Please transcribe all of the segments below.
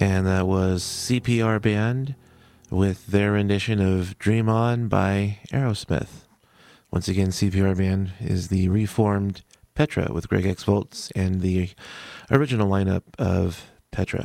And that was CPR Band with their rendition of Dream On by Aerosmith. Once again, CPR Band is the reformed Petra with Greg X Volts and the original lineup of Petra.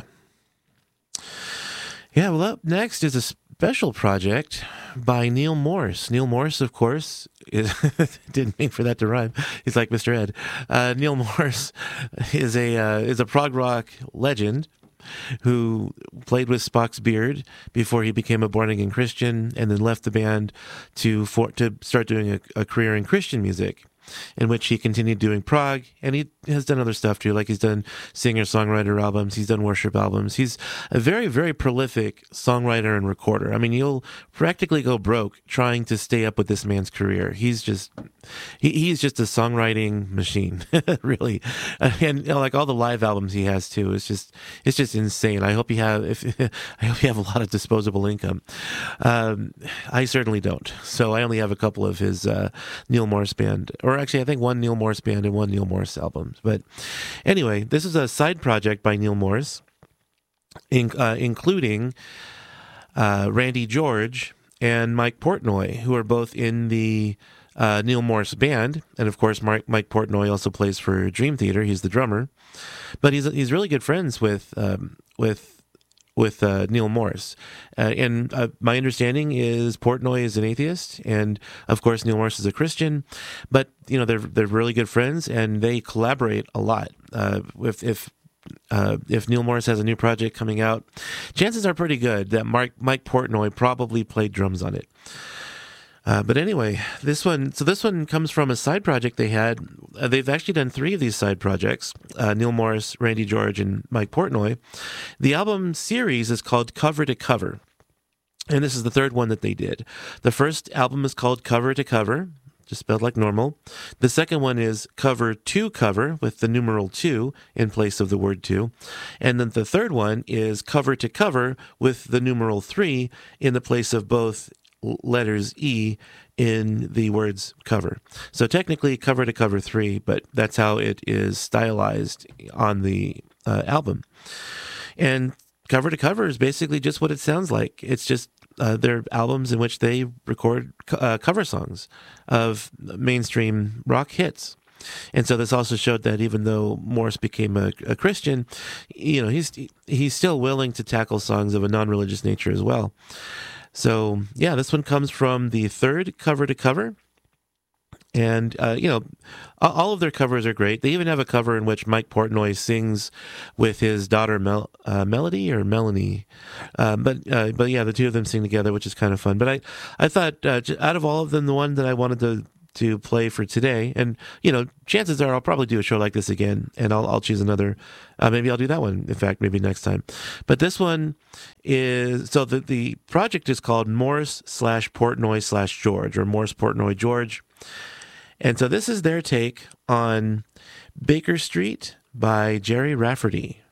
Yeah, well, up next is a special project by Neal Morse. Neal Morse, of course, didn't mean for that to rhyme. He's like Mr. Ed. Neal Morse is a prog rock legend who played with Spock's Beard before he became a born-again Christian, and then left the band to start doing a career in Christian music, in which he continued doing prog, and he has done other stuff too, like he's done singer-songwriter albums, he's done worship albums. He's a very, very prolific songwriter and recorder. I mean, you'll practically go broke trying to stay up with this man's career. He's just a songwriting machine, really. And like all the live albums he has too, it's just insane. I hope you have a lot of disposable income. I certainly don't. So I only have a couple of his Neal Morse Band, or actually I think one Neal Morse Band and one Neal Morse albums. But anyway, this is a side project by Neal Morse, including Randy George and Mike Portnoy, who are both in the Neal Morse Band, and of course Mike Portnoy also plays for Dream Theater. He's the drummer, but he's really good friends with Neal Morse, and my understanding is Portnoy is an atheist, and of course Neal Morse is a Christian. But they're really good friends, and they collaborate a lot. If Neal Morse has a new project coming out, chances are pretty good that Mike Portnoy probably played drums on it. But anyway, this one comes from a side project they had. They've actually done 3 of these side projects, Neal Morse, Randy George, and Mike Portnoy. The album series is called Cover to Cover, and this is the 3rd one that they did. The first album is called Cover to Cover, just spelled like normal. The second one is Cover to Cover, with the numeral 2 in place of the word 2. And then the third one is Cover to Cover, with the numeral 3 in the place of both letters E in the words cover. So technically Cover to Cover 3, but that's how it is stylized on the album. And Cover to Cover is basically just what it sounds like. It's just they're albums in which they record cover songs of mainstream rock hits. And so this also showed that even though Morse became a Christian, he's still willing to tackle songs of a non-religious nature as well. So, yeah, this one comes from the 3rd Cover to Cover. And, all of their covers are great. They even have a cover in which Mike Portnoy sings with his daughter Melody or Melanie. But yeah, the two of them sing together, which is kind of fun. But I thought out of all of them, the one that I wanted to play for today, and chances are I'll probably do a show like this again, and I'll choose another. Maybe I'll do that one, in fact, maybe next time. But this one is, so the project is called Morse/Portnoy/George, or Morse Portnoy George. And so this is their take on Baker Street by Jerry Rafferty.